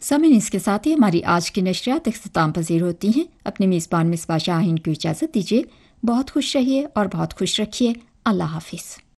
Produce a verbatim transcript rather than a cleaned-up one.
सामीन, इसके साथ ही हमारी आज की नशरियात इख्तिताम पजीर होती हैं। अपने मेज़बान मिसबा शाहीन को इजाज़त दीजिए। बहुत खुश रहिए और बहुत खुश रखिए। अल्लाह हाफिज़।